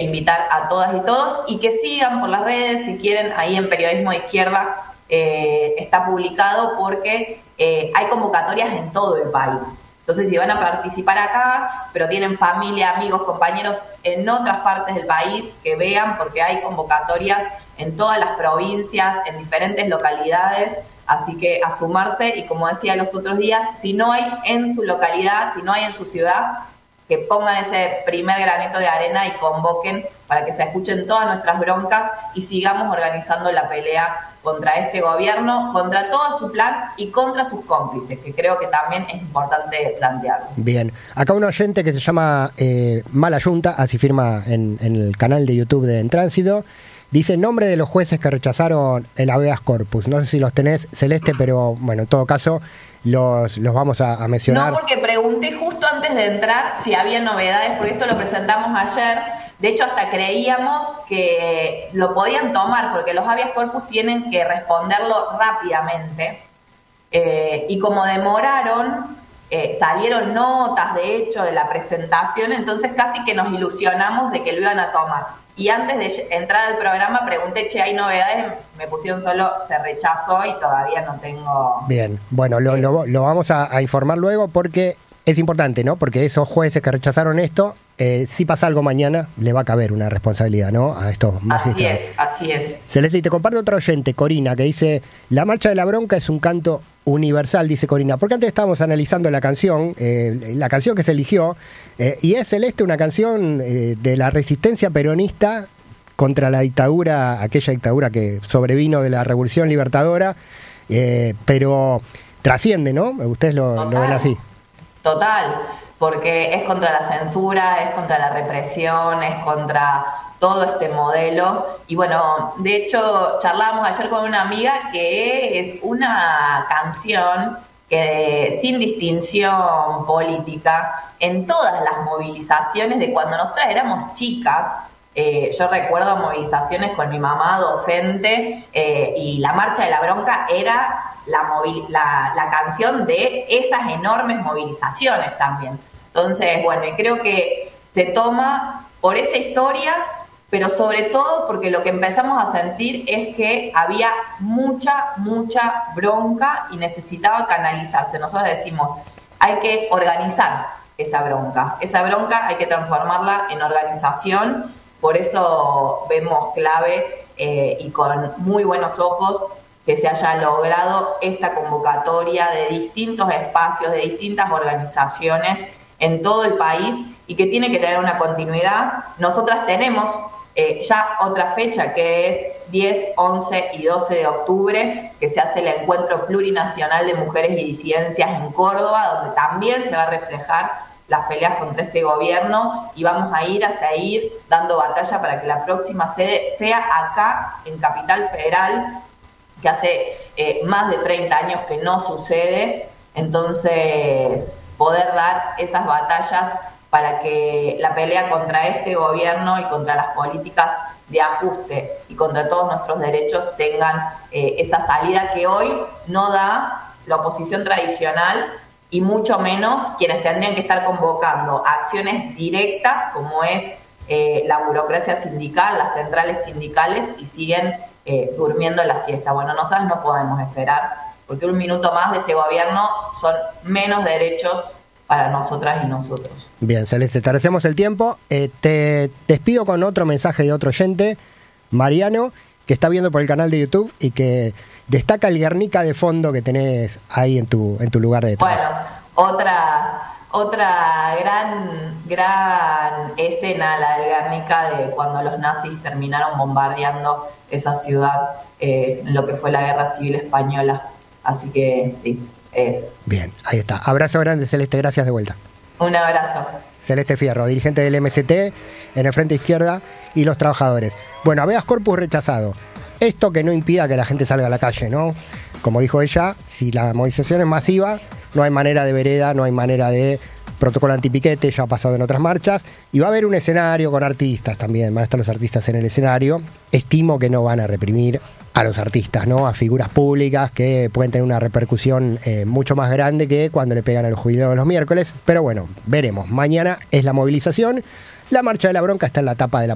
invitar a todas y todos y que sigan por las redes, si quieren, ahí en Periodismo de Izquierda está publicado porque hay convocatorias en todo el país. Entonces, si van a participar acá, pero tienen familia, amigos, compañeros en otras partes del país, que vean, porque hay convocatorias en todas las provincias, en diferentes localidades, así que a sumarse, y como decía los otros días, si no hay en su localidad, si no hay en su ciudad, que pongan ese primer granito de arena y convoquen para que se escuchen todas nuestras broncas y sigamos organizando la pelea contra este gobierno, contra todo su plan y contra sus cómplices, que creo que también es importante plantearlo. Bien, acá un oyente que se llama Mala Yunta, así firma en el canal de YouTube de En Tránsito, dice nombre de los jueces que rechazaron el habeas corpus. No sé si los tenés, Celeste, pero bueno, en todo caso los vamos a mencionar. No, porque pregunté justo antes de entrar si había novedades, porque esto lo presentamos ayer. De hecho, hasta creíamos que lo podían tomar, porque los habeas corpus tienen que responderlo rápidamente. Y como demoraron, salieron notas, de hecho, de la presentación, entonces casi que nos ilusionamos de que lo iban a tomar. Y antes de entrar al programa pregunté, ¿hay novedades? Me pusieron solo, se rechazó y todavía no tengo... Bien, bueno, lo vamos a informar luego porque es importante, ¿no? Porque esos jueces que rechazaron esto, si pasa algo mañana, le va a caber una responsabilidad, ¿no? A estos magistrados. Así es. Celeste, y te comparto otro oyente, Corina, que dice, la marcha de la bronca es un canto universal, dice Corina, porque antes estábamos analizando la canción que se eligió, y es, Celeste, una canción de la resistencia peronista contra la dictadura, aquella dictadura que sobrevino de la Revolución Libertadora, pero trasciende, ¿no? Ustedes lo ven así. Total, porque es contra la censura, es contra la represión, es contra todo este modelo. Y bueno, de hecho, charlábamos ayer con una amiga que es una canción que sin distinción política, en todas las movilizaciones de cuando nosotras éramos chicas, yo recuerdo movilizaciones con mi mamá docente, y la marcha de la bronca era la canción de esas enormes movilizaciones también. Entonces, bueno, y creo que se toma por esa historia, pero sobre todo porque lo que empezamos a sentir es que había mucha bronca y necesitaba canalizarse. Nosotros decimos, hay que organizar esa bronca hay que transformarla en organización, por eso vemos clave y con muy buenos ojos que se haya logrado esta convocatoria de distintos espacios, de distintas organizaciones en todo el país y que tiene que tener una continuidad. Nosotras tenemos ya otra fecha que es 10, 11 y 12 de octubre, que se hace el Encuentro Plurinacional de Mujeres y Disidencias en Córdoba, donde también se va a reflejar las peleas contra este gobierno y vamos a seguir dando batalla para que la próxima sede sea acá en Capital Federal, que hace más de 30 años que no sucede. Entonces, poder dar esas batallas para que la pelea contra este gobierno y contra las políticas de ajuste y contra todos nuestros derechos tengan esa salida que hoy no da la oposición tradicional y mucho menos quienes tendrían que estar convocando acciones directas como es la burocracia sindical, las centrales sindicales, y siguen durmiendo la siesta. Bueno, nosotros no podemos esperar, porque un minuto más de este gobierno son menos derechos para nosotras y nosotros. Bien, Celeste, te agradecemos el tiempo. Te despido con otro mensaje de otro oyente, Mariano, que está viendo por el canal de YouTube y que destaca el Guernica de fondo que tenés ahí en tu lugar de trabajo. Bueno, otra gran escena, la del Guernica, de cuando los nazis terminaron bombardeando esa ciudad en lo que fue la Guerra Civil Española. Así que sí, es. Bien, ahí está. Abrazo grande, Celeste, gracias de vuelta. Un abrazo. Celeste Fierro, dirigente del MST en el Frente Izquierda y los trabajadores. Bueno, habeas corpus rechazado. Esto que no impida que la gente salga a la calle, ¿no? Como dijo ella, si la movilización es masiva, no hay manera de vereda, no hay manera de protocolo antipiquete, ya ha pasado en otras marchas, y va a haber un escenario con artistas también, van a estar los artistas en el escenario. Estimo que no van a reprimir a los artistas, ¿no? A figuras públicas que pueden tener una repercusión mucho más grande que cuando le pegan a los jubilados los miércoles, pero bueno, veremos. Mañana es la movilización, la marcha de la bronca está en la tapa de la